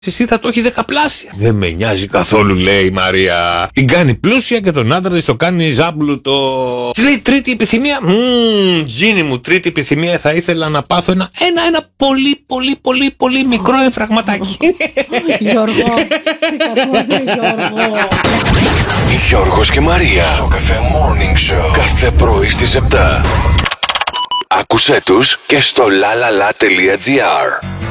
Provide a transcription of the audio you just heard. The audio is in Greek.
εσύ θα το έχει δεκαπλάσια. Δεν με νοιάζει καθόλου, λέει η Μαρία. Την κάνει πλούσια και τον άντρα της το κάνει ζάμπλουτο. Της λέει τρίτη επιθυμία. Τζίνι μου, τρίτη επιθυμία, θα ήθελα να πάθω ένα πολύ μικρό εμφραγματάκι. Γιώργο, σηκωθούσε Γιώργο. Γιώργος και Μαρία. Στο Cafe Morning Show. Κάθε πρωί στις 7. Άκουσέ τους και στο lalala.gr.